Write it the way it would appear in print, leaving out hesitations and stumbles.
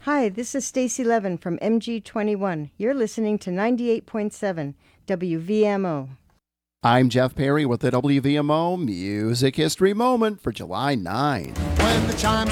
Hi, this is Stacy Levin from MG21. You're listening to 98.7 WVMO. I'm Jeff Perry with the WVMO Music History Moment for July 9. When the chimes